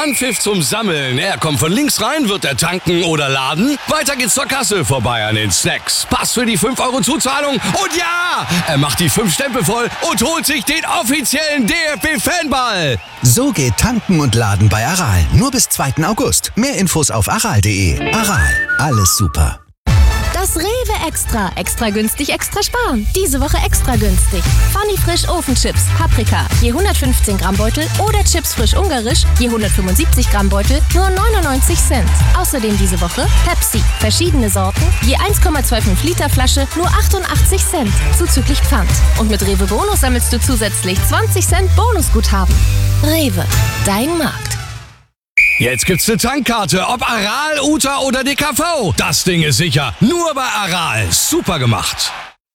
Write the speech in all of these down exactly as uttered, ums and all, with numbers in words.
Anpfiff zum Sammeln. Er kommt von links rein, wird er tanken oder laden. Weiter geht's zur Kasse, vorbei an den Snacks. Pass für die fünf Euro Zuzahlung. Und ja, er macht die fünf Stempel voll und holt sich den offiziellen D F B-Fanball. So geht Tanken und Laden bei Aral. Nur bis zweiten August. Mehr Infos auf aral punkt de. Aral, alles super. Das Rewe Extra. Extra günstig, extra sparen. Diese Woche extra günstig. Funny Frisch Ofenchips, Paprika, je hundertfünfzehn Gramm Beutel oder Chips frisch ungarisch, je hundertfünfundsiebzig Gramm Beutel, nur neunundneunzig Cent. Außerdem diese Woche Pepsi, verschiedene Sorten, je eins Komma fünfundzwanzig Liter Flasche, nur achtundachtzig Cent, zuzüglich Pfand. Und mit Rewe Bonus sammelst du zusätzlich zwanzig Cent Bonusguthaben. Rewe, dein Markt. Jetzt gibt's eine Tankkarte, ob Aral, Uta oder D K V. Das Ding ist sicher. Nur bei Aral. Super gemacht.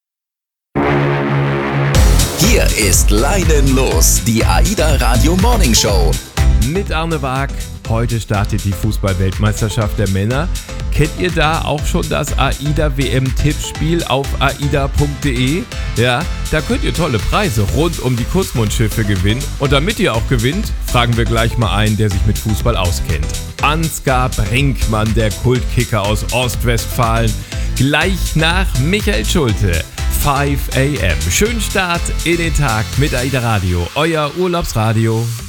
Hier ist Leinen los, die AIDA Radio Morning Show. Mit Arne Waag. Heute startet die Fußball-Weltmeisterschaft der Männer. Kennt ihr da auch schon das AIDA-W M-Tippspiel auf aida punkt de? Ja, da könnt ihr tolle Preise rund um die Kurzmundschiffe gewinnen. Und damit ihr auch gewinnt, fragen wir gleich mal einen, der sich mit Fußball auskennt. Ansgar Brinkmann, der Kultkicker aus Ostwestfalen. Gleich nach Michael Schulte. fünf a m. Schönen Start in den Tag mit AIDA Radio, euer Urlaubsradio.